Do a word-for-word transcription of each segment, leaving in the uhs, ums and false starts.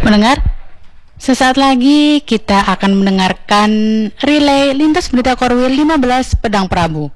Mendengar? Sesaat lagi kita akan mendengarkan relay lintas berita Korwil lima belas Pedang Prabu.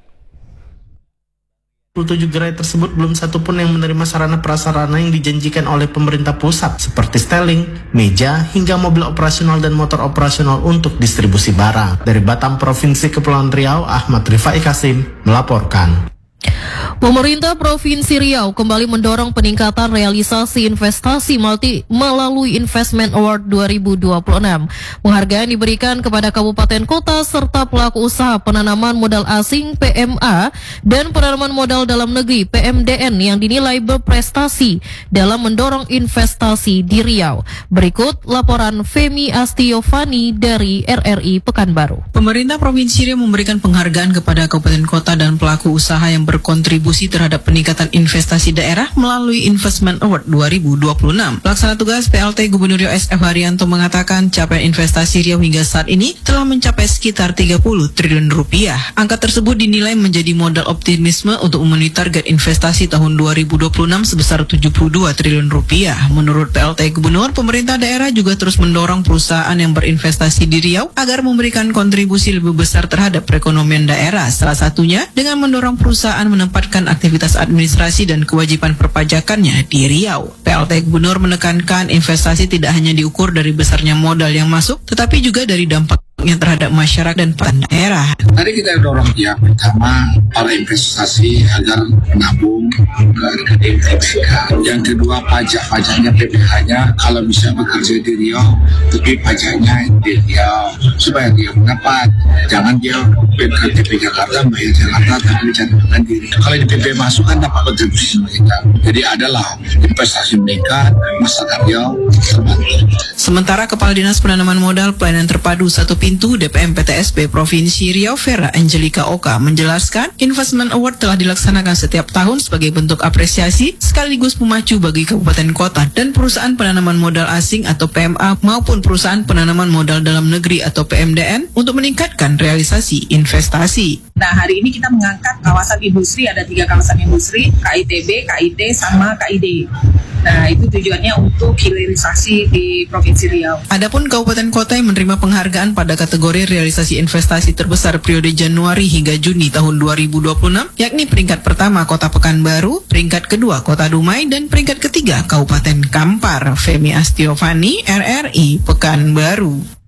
dua puluh tujuh gerai tersebut belum satu pun yang menerima sarana prasarana yang dijanjikan oleh pemerintah pusat seperti styling, meja, hingga mobil operasional dan motor operasional untuk distribusi barang. Dari Batam, Provinsi Kepulauan Riau, Ahmad Rifai Kasim melaporkan. Pemerintah Provinsi Riau kembali mendorong peningkatan realisasi investasi multi melalui Investment Award dua ribu dua puluh enam. Penghargaan diberikan kepada kabupaten kota serta pelaku usaha penanaman modal asing P M A dan penanaman modal dalam negeri P M D N yang dinilai berprestasi dalam mendorong investasi di Riau. Berikut laporan Femi Astiovani dari R R I Pekanbaru. Pemerintah Provinsi Riau memberikan penghargaan kepada kabupaten kota dan pelaku usaha yang berkontribusi terhadap peningkatan investasi daerah melalui Investment Award dua ribu dua puluh enam. Pelaksana tugas P L T Gubernur Riau S F Haryanto mengatakan capaian investasi Riau hingga saat ini telah mencapai sekitar tiga puluh triliun rupiah. Angka tersebut dinilai menjadi modal optimisme untuk memenuhi target investasi tahun dua ribu dua puluh enam sebesar tujuh puluh dua triliun rupiah. Menurut P L T Gubernur, pemerintah daerah juga terus mendorong perusahaan yang berinvestasi di Riau agar memberikan kontribusi lebih besar terhadap perekonomian daerah. Salah satunya dengan mendorong perusahaan menempatkan aktivitas administrasi dan kewajiban perpajakannya di Riau. P L T Gubernur menekankan investasi tidak hanya diukur dari besarnya modal yang masuk, tetapi juga dari dampaknya terhadap masyarakat dan daerah. Tadi kita dorong ya, pertama para investasi agar menabung ke rekening P P K. Yang kedua pajak-pajaknya P P H-nya kalau bisa bekerja di Riau, tapi pajaknya di Riau supaya dia mendapat. Jangan dia ke T P Jakarta, bayar Jakarta, tapi dicantumkan diri. Kalau di P P masuk kan dapat kontribusi mereka. Jadi adalah investasi mereka, masyarakat Riau terbantu. Sementara Kepala Dinas Penanaman Modal Pelayanan Terpadu Satu Pintu D P M P T S B Provinsi Riau Vera Angelika Oka menjelaskan Investment Award telah dilaksanakan setiap tahun sebagai bentuk apresiasi sekaligus pemacu bagi kabupaten kota dan perusahaan penanaman modal asing atau P M A maupun perusahaan penanaman modal dalam negeri atau P M D N untuk meningkatkan realisasi investasi. Nah, hari ini kita mengangkat kawasan industri, ada tiga kawasan industri, K I T B, K I T, sama K I D. Nah, itu tujuannya untuk hilirisasi di Provinsi Riau. Adapun kabupaten kota yang menerima penghargaan pada kategori realisasi investasi terbesar periode Januari hingga Juni tahun dua ribu dua puluh enam, yakni peringkat pertama Kota Pekanbaru, peringkat kedua Kota Dumai, dan peringkat ketiga Kabupaten Kampar. Femi Astiovani, R R I Pekanbaru.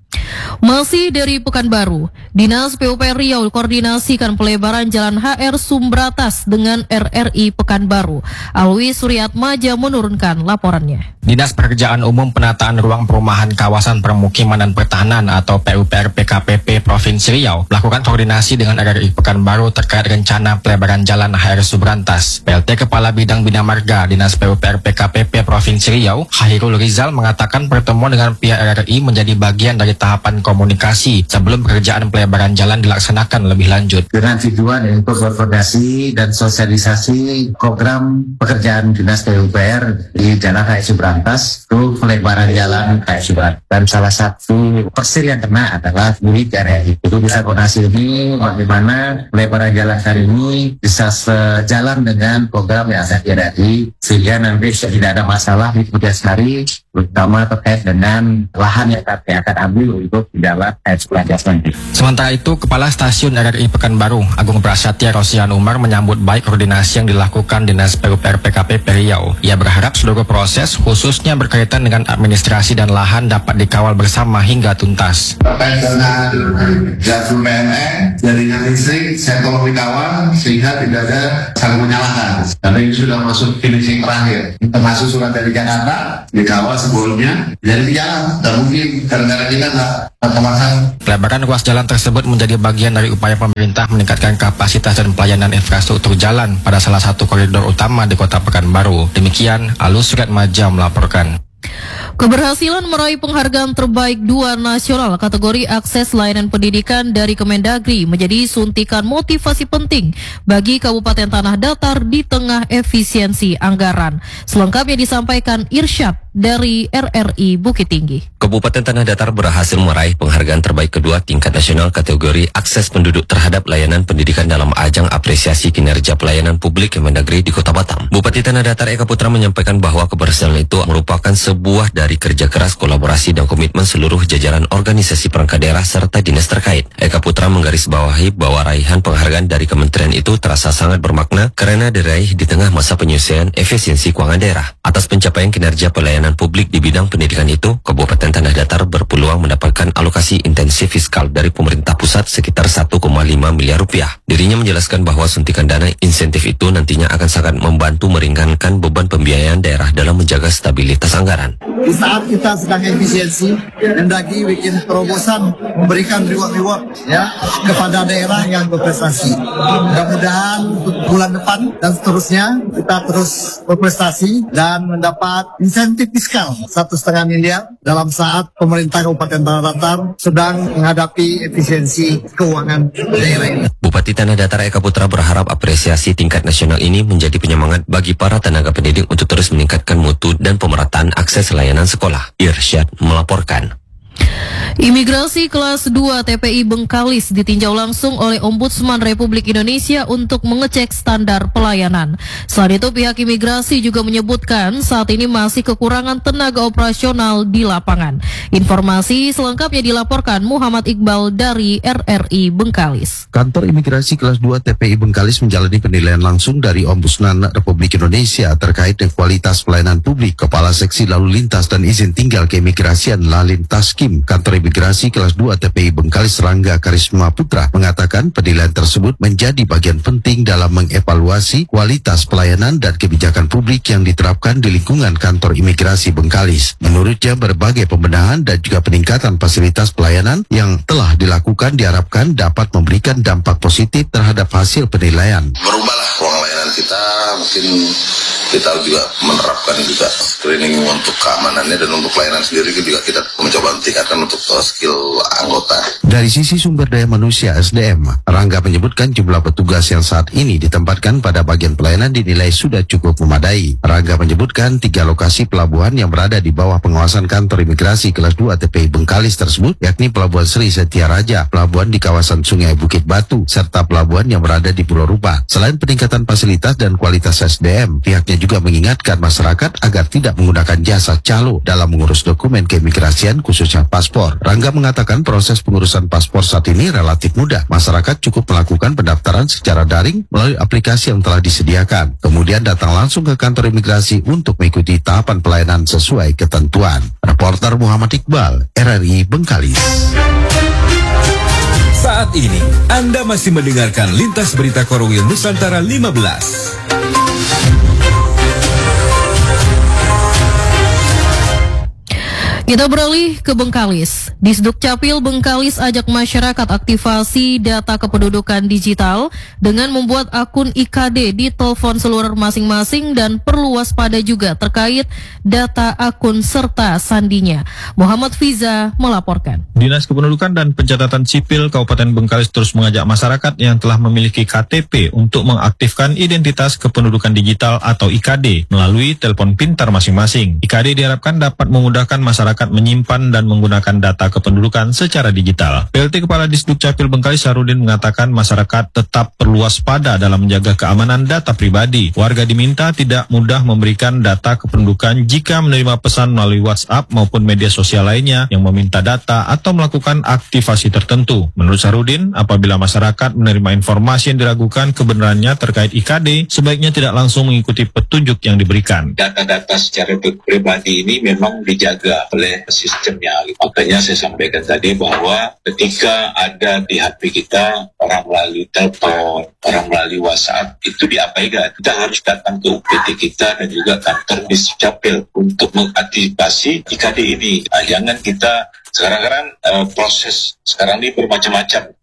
Masih dari Pekanbaru, Dinas P U P R Riau koordinasikan pelebaran Jalan H R Sumbratas dengan R R I Pekanbaru. Alwi Suryatmaja menurunkan laporannya. Dinas Pekerjaan Umum Penataan Ruang Perumahan Kawasan Permukiman dan Pertahanan atau P U P R P K P P Provinsi Riau melakukan koordinasi dengan R R I Pekanbaru terkait rencana pelebaran Jalan H R Sumbratas. P L T Kepala Bidang Bina Marga Dinas P U P R P K P P Provinsi Riau, Khairul Rizal mengatakan pertemuan dengan pihak R R I menjadi bagian dari tahapan komunikasi sebelum pekerjaan pelebaran jalan dilaksanakan lebih lanjut. Dengan tujuan untuk berkoordinasi dan sosialisasi program pekerjaan Dinas P U P R di Jalan H R Sumbratas untuk pelebaran jalan H R Sumbratas. Dan salah satu persir yang kena adalah milik R R I. Itu bisa koordinasi ini bagaimana pelebaran jalan hari ini bisa sejalan dengan program yang ada di R R I sehingga nanti tidak ada masalah di kemudian hari, terutama terkait dengan lahan yang kami akan ambil untuk jalan H R Sumbratas nanti. Sementara itu, Kepala Stasiun R R I Pekanbaru, Agung Prasetya Rosian Umar menyambut baik koordinasi yang dilakukan Dinas P U P R P K P P Riau. Ia berharap seluruh proses, khususnya berkaitan dengan administrasi dan lahan dapat dikawal bersama hingga tuntas. Terkait dengan jadwal P M E, jaringan listrik, saya tolong dikawal sehingga tidak ada saling menyalahkan. Karena ini sudah masuk finishing terakhir. Termasuk surat dari Jakarta, dikawal sebelumnya, jadi di jalan. Dan mungkin gara-gara kita nggak pelebaran ruas jalan tersebut menjadi bagian dari upaya pemerintah meningkatkan kapasitas dan pelayanan infrastruktur jalan pada salah satu koridor utama di Kota Pekanbaru. Demikian, Alus Suryatmaja melaporkan. Keberhasilan meraih penghargaan terbaik dua nasional kategori akses layanan pendidikan dari Kemendagri menjadi suntikan motivasi penting bagi Kabupaten Tanah Datar di tengah efisiensi anggaran. Selengkapnya disampaikan Irsyad dari R R I Bukit Tinggi. Kabupaten Tanah Datar berhasil meraih penghargaan terbaik kedua tingkat nasional kategori akses penduduk terhadap layanan pendidikan dalam ajang apresiasi kinerja pelayanan publik Kemendagri di Kota Batam. Bupati Tanah Datar Eka Putra menyampaikan bahwa keberhasilan itu merupakan sebuah dari kerja keras, kolaborasi dan komitmen seluruh jajaran organisasi perangkat daerah serta dinas terkait. Eka Putra menggarisbawahi bahwa raihan penghargaan dari kementerian itu terasa sangat bermakna karena diraih di tengah masa penyelesaian efisiensi keuangan daerah. Atas pencapaian kinerja pelayanan publik di bidang pendidikan itu, Kabupaten Tanah Datar berpeluang mendapatkan alokasi intensif fiskal dari pemerintah pusat sekitar satu koma lima miliar rupiah. Dirinya menjelaskan bahwa suntikan dana insentif itu nantinya akan sangat membantu meringankan beban pembiayaan daerah dalam menjaga stabilitas anggaran. Di saat kita sedang efisiensi, Mendagri bikin terobosan memberikan reward-reward ya kepada daerah yang berprestasi. Mudah-mudahan untuk bulan depan dan seterusnya kita terus berprestasi dan mendapat insentif fiskal satu setengah miliar dalam saat pemerintah Kabupaten Tanah Datar sedang menghadapi efisiensi keuangan daerah ini. Bupati Tanah Datar Eka Putra berharap apresiasi tingkat nasional ini menjadi penyemangat bagi para tenaga pendidik untuk terus meningkatkan mutu dan pemerataan akses layanan sekolah. Irsyad melaporkan. Imigrasi kelas dua T P I Bengkalis ditinjau langsung oleh Ombudsman Republik Indonesia untuk mengecek standar pelayanan. Selain itu, pihak imigrasi juga menyebutkan saat ini masih kekurangan tenaga operasional di lapangan. Informasi selengkapnya dilaporkan Muhammad Iqbal dari R R I Bengkalis. Kantor Imigrasi kelas dua T P I Bengkalis menjalani penilaian langsung dari Ombudsman Republik Indonesia terkait dengan kualitas pelayanan publik. Kepala Seksi Lalu Lintas dan Izin Tinggal Keimigrasian Lalintaskim Kantor Imigrasi kelas dua T P I Bengkalis Rangga Karisma Putra mengatakan penilaian tersebut menjadi bagian penting dalam mengevaluasi kualitas pelayanan dan kebijakan publik yang diterapkan di lingkungan Kantor Imigrasi Bengkalis. Menurutnya, berbagai pembenahan dan juga peningkatan fasilitas pelayanan yang telah dilakukan diharapkan dapat memberikan dampak positif terhadap hasil penilaian. Berubahlah ruang layanan kita, mungkin kita juga menerapkan juga screening untuk keamanannya dan untuk pelayanan sendiri juga kita mencoba meningkatkan untuk skill anggota. Dari sisi sumber daya manusia S D M, Rangga menyebutkan jumlah petugas yang saat ini ditempatkan pada bagian pelayanan dinilai sudah cukup memadai. Rangga menyebutkan tiga lokasi pelabuhan yang berada di bawah pengawasan Kantor Imigrasi kelas dua T P I Bengkalis tersebut, yakni Pelabuhan Sri Setia Raja, pelabuhan di kawasan Sungai Bukit Batu, serta pelabuhan yang berada di Pulau Rupa. Selain peningkatan fasilitas dan kualitas S D M, pihaknya juga mengingatkan masyarakat agar tidak menggunakan jasa calo dalam mengurus dokumen keimigrasian khususnya paspor. Rangga mengatakan proses pengurusan paspor saat ini relatif mudah. Masyarakat cukup melakukan pendaftaran secara daring melalui aplikasi yang telah disediakan. Kemudian datang langsung ke kantor imigrasi untuk mengikuti tahapan pelayanan sesuai ketentuan. Reporter Muhammad Iqbal, R R I Bengkalis. Saat ini Anda masih mendengarkan Lintas Berita Korwil Nusantara lima belas. Kita beralih ke Bengkalis. Disduk Capil Bengkalis ajak masyarakat aktivasi data kependudukan digital dengan membuat akun I K D di telepon seluler masing-masing dan perlu waspada juga terkait data akun serta sandinya. Muhammad Fiza melaporkan. Dinas Kependudukan dan Pencatatan Sipil Kabupaten Bengkalis terus mengajak masyarakat yang telah memiliki K T P untuk mengaktifkan identitas kependudukan digital atau I K D melalui telepon pintar masing-masing. I K D diharapkan dapat memudahkan masyarakat menyimpan dan menggunakan data kependudukan secara digital. P L T Kepala Disduk Capil Bengkalis Sarudin mengatakan masyarakat tetap perlu waspada dalam menjaga keamanan data pribadi. Warga diminta tidak mudah memberikan data kependudukan jika menerima pesan melalui WhatsApp maupun media sosial lainnya yang meminta data atau melakukan aktivasi tertentu. Menurut Sarudin, apabila masyarakat menerima informasi yang diragukan kebenarannya terkait I K D, sebaiknya tidak langsung mengikuti petunjuk yang diberikan. Data-data secara pribadi ini memang dijaga oleh sistemnya. Makanya saya sampaikan tadi bahwa ketika ada di H P kita orang melalui telepon, orang melalui WhatsApp, itu diabaikan. Kita harus datang ke U P T kita dan juga kantor Disduk Capil untuk mengaktifasi I K D ini. Nah, jangan kita sekarang kan uh, proses sekarang ini bermacam-macam.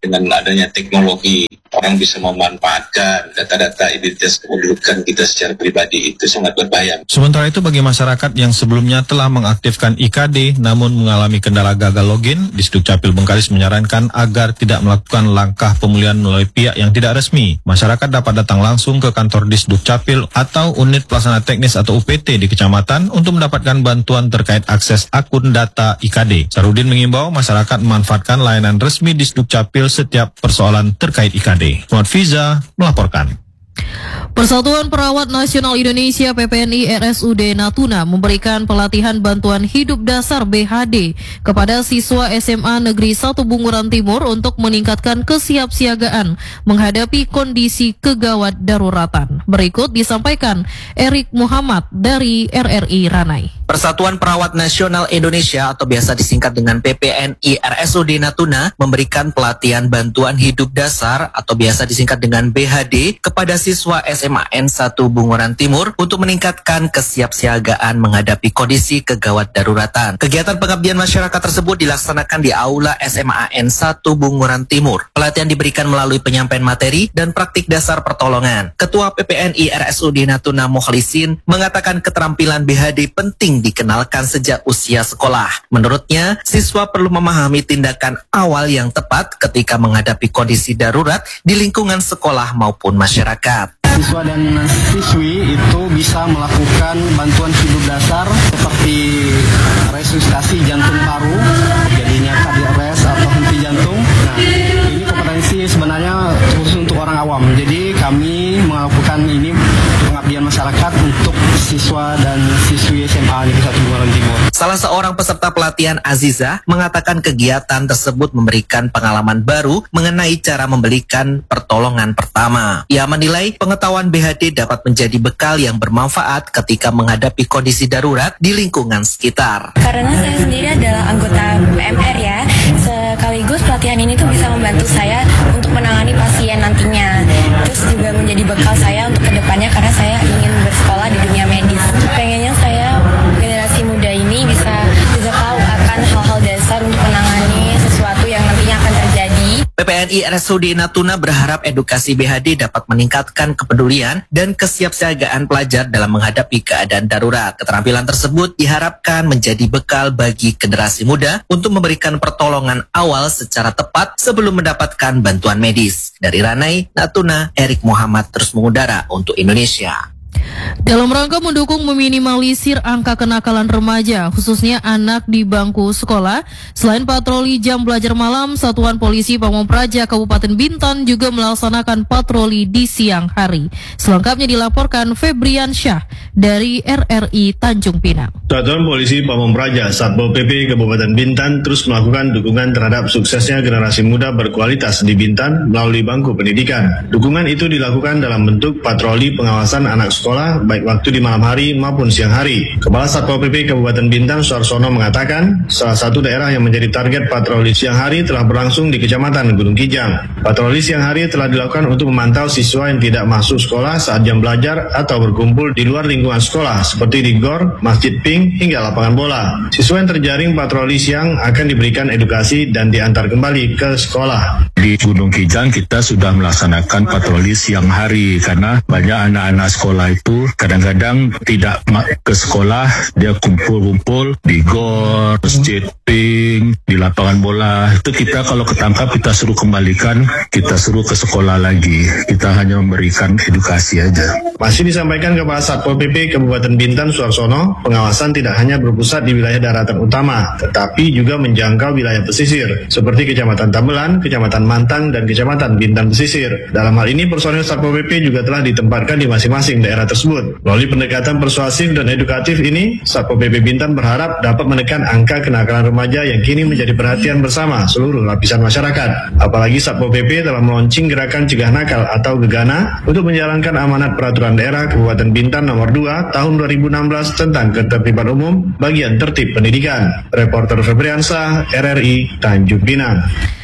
dengan adanya teknologi, orang bisa memanfaatkan data-data identitas kependudukan kita secara pribadi, itu sangat berbahaya. Sementara itu bagi masyarakat yang sebelumnya telah mengaktifkan I K D namun mengalami kendala gagal login, Disdukcapil Bengkalis menyarankan agar tidak melakukan langkah pemulihan melalui pihak yang tidak resmi. Masyarakat dapat datang langsung ke kantor Disdukcapil atau unit pelaksana teknis atau U P T di kecamatan untuk mendapatkan bantuan terkait akses akun data I K D. Sarudin mengimbau masyarakat memanfaatkan layanan resmi Disdukcapil setiap persoalan terkait I K D. Muhammad Fiza melaporkan. Persatuan Perawat Nasional Indonesia P P N I R S U D Natuna memberikan pelatihan bantuan hidup dasar B H D kepada siswa S M A Negeri satu Bunguran Timur untuk meningkatkan kesiapsiagaan menghadapi kondisi kegawat daruratan. Berikut disampaikan Erik Muhammad dari R R I Ranai. Persatuan Perawat Nasional Indonesia atau biasa disingkat dengan P P N I R S U D Natuna memberikan pelatihan bantuan hidup dasar atau biasa disingkat dengan B H D kepada siswa S M A N satu Bunguran Timur untuk meningkatkan kesiapsiagaan menghadapi kondisi kegawat daruratan. Kegiatan pengabdian masyarakat tersebut dilaksanakan di Aula S M A N satu Bunguran Timur. Pelatihan diberikan melalui penyampaian materi dan praktik dasar pertolongan. Ketua P P N I R S U D Natuna Mokhlisin mengatakan keterampilan B H D penting dikenalkan sejak usia sekolah. Menurutnya, siswa perlu memahami tindakan awal yang tepat ketika menghadapi kondisi darurat di lingkungan sekolah maupun masyarakat. Siswa dan siswi itu bisa melakukan bantuan hidup dasar seperti resusitasi jantung paru, jadinya cardiac arrest atau henti jantung. Nah, ini kompetensi sebenarnya khusus untuk orang awam. Jadi kami melakukan ini pengabdian masyarakat untuk siswa dan siswi S M A Negeri satu Bunguran Timur. Salah seorang peserta pelatihan, Aziza, mengatakan kegiatan tersebut memberikan pengalaman baru mengenai cara memberikan pertolongan pertama. Ia menilai pengetahuan B H D dapat menjadi bekal yang bermanfaat ketika menghadapi kondisi darurat di lingkungan sekitar. Karena saya sendiri adalah anggota P M R ya, sekaligus pelatihan ini tuh bisa membantu saya untuk menangani pasien nantinya. Terus juga menjadi bekal saya untuk kedepannya karena saya ingin bersekolah di dunia medis. Pengennya saya generasi muda ini bisa bisa tahu akan hal-hal dasar untuk menangani sesuatu yang nantinya akan terjadi. P P N I R S U D Natuna berharap edukasi B H D dapat meningkatkan kepedulian dan kesiapsiagaan pelajar dalam menghadapi keadaan darurat. Keterampilan tersebut diharapkan menjadi bekal bagi generasi muda untuk memberikan pertolongan awal secara tepat sebelum mendapatkan bantuan medis. Dari Ranai, Natuna, Erik Muhammad terus mengudara untuk Indonesia. Dalam rangka mendukung meminimalisir angka kenakalan remaja, khususnya anak di bangku sekolah, selain patroli jam belajar malam, Satuan Polisi Pamong Praja Kabupaten Bintan juga melaksanakan patroli di siang hari. Selengkapnya dilaporkan Febrian Syah dari R R I Tanjung Pinang. Satuan Polisi Pamong Praja Satpol P P Kabupaten Bintan terus melakukan dukungan terhadap suksesnya generasi muda berkualitas di Bintan melalui bangku pendidikan. Dukungan itu dilakukan dalam bentuk patroli pengawasan anak sekolah baik waktu di malam hari maupun siang hari. Kepala Satpol P P Kabupaten Bintan Suarsono mengatakan salah satu daerah yang menjadi target patroli siang hari telah berlangsung di Kecamatan Gunung Kijang. Patroli siang hari telah dilakukan untuk memantau siswa yang tidak masuk sekolah saat jam belajar atau berkumpul di luar lingkungan sekolah seperti di gor, masjid pink hingga lapangan bola. Siswa yang terjaring patroli siang akan diberikan edukasi dan diantar kembali ke sekolah. Di Gunung Kijang kita sudah melaksanakan patroli siang hari karena banyak anak-anak sekolah itu kadang-kadang tidak ke sekolah, dia kumpul-kumpul di gor, masjid pink, di lapangan bola. Itu kita kalau ketangkap kita suruh kembalikan, kita suruh ke sekolah lagi. Kita hanya memberikan edukasi aja. Masih disampaikan Kepala Satpol P P Kabupaten Bintan Suarsono, pengawasan tidak hanya berpusat di wilayah daratan utama, tetapi juga menjangkau wilayah pesisir seperti Kecamatan Tambelan, Kecamatan Mantang, dan Kecamatan Bintan Pesisir. Dalam hal ini personil Satpol P P juga telah ditempatkan di masing-masing daerah tersebut. Melalui pendekatan persuasif dan edukatif ini, Satpol P P Bintan berharap dapat menekan angka kenakalan remaja yang kini menjadi perhatian bersama seluruh lapisan masyarakat. Apalagi Satpol P P telah meluncing gerakan cegah nakal atau Gegana untuk menjalankan amanat peraturan daerah Kabupaten Bintan nomor dua tahun dua ribu enam belas tentang ketertiban umum bagian tertib pendidikan. Reporter Febriansa, R R I Tanjung Pinang.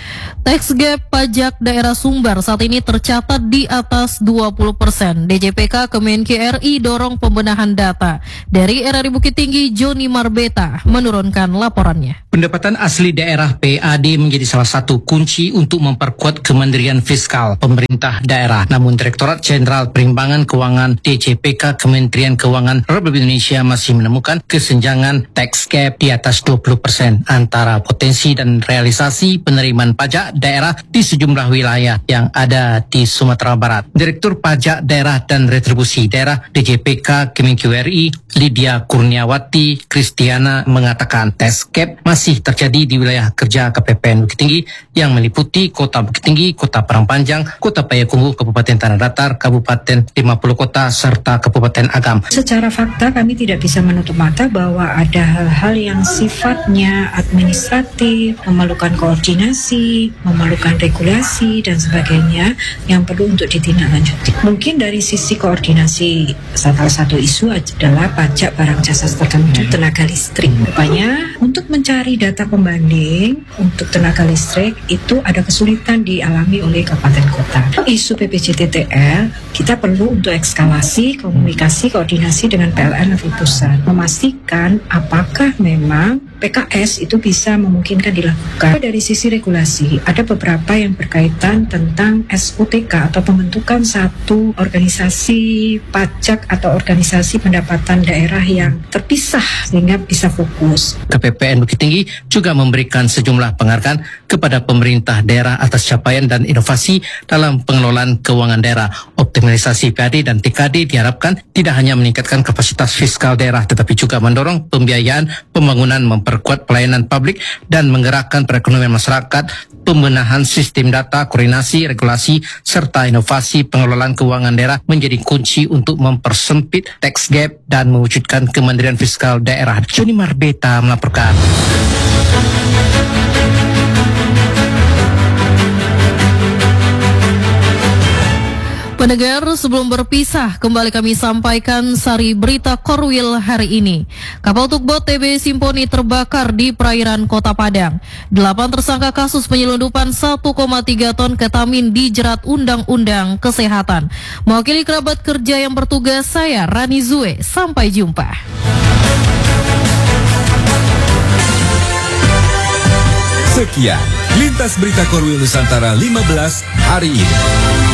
Tax gap pajak daerah Sumbar saat ini tercatat di atas dua puluh persen. D J P K Kemenq R I dorong pembenahan data. Dari R R I Bukit Tinggi, Joni Marbeta menurunkan laporannya. Pendapatan asli daerah P A D menjadi salah satu kunci untuk memperkuat kemandirian fiskal pemerintah daerah. Namun Direktorat Jenderal Perimbangan Keuangan D J P K Kementerian Keuangan Republik Indonesia masih menemukan kesenjangan tax gap di atas dua puluh persen antara potensi dan realisasi penerimaan pajak daerah di sejumlah wilayah yang ada di Sumatera Barat. Direktur Pajak Daerah dan Retribusi Daerah D J P K Kemenq R I, Lydia Kurniawati Kristiana mengatakan tax gap masih terjadi di wilayah kerja K P P N Bukit Tinggi yang meliputi Kota Bukit Tinggi, Kota Parangpanjang, Kota Payakumbuh, Kabupaten Tanah Datar, Kabupaten lima puluh Kota, serta Kabupaten Agam. Secara fakta kami tidak bisa menutup mata bahwa ada hal-hal yang sifatnya administratif, memerlukan koordinasi, memerlukan regulasi dan sebagainya yang perlu untuk ditindaklanjuti. Mungkin dari sisi koordinasi salah satu isu adalah pajak barang jasa tertentu tenaga listrik. Rupanya untuk mencari data pembanding untuk tenaga listrik itu ada kesulitan dialami oleh kabupaten kota. Isu P P J T T L kita perlu untuk ekskalasi, komunikasi, koordinasi dengan P L N level pusat, memastikan apakah memang P K S itu bisa memungkinkan dilakukan. Dari sisi regulasi, ada beberapa yang berkaitan tentang S U T K atau pembentukan satu organisasi pajak atau organisasi pendapatan daerah yang terpisah sehingga bisa fokus. K P P N Bukit Tinggi juga memberikan sejumlah penghargaan kepada pemerintah daerah atas capaian dan inovasi dalam pengelolaan keuangan daerah. Optimalisasi P A D dan T K D diharapkan tidak hanya meningkatkan kapasitas fiskal daerah, tetapi juga mendorong pembiayaan pembangunan, memperkuat pelayanan publik, dan menggerakkan perekonomian masyarakat. Pembenahan sistem data, koordinasi, regulasi, serta inovasi pengelolaan keuangan daerah menjadi kunci untuk mempersempit tax gap dan mewujudkan kemandirian fiskal daerah. Joni Marbeta melaporkan. Pendengar, sebelum berpisah, kembali kami sampaikan sari berita Korwil hari ini. Kapal tugboat T B Simponi terbakar di perairan Kota Padang. Delapan tersangka kasus penyelundupan satu koma tiga ton ketamin dijerat Undang-Undang Kesehatan. Mewakili kerabat kerja yang bertugas, saya Rani Zue. Sampai jumpa. Sekian Lintas Berita Korwil Nusantara lima belas hari ini.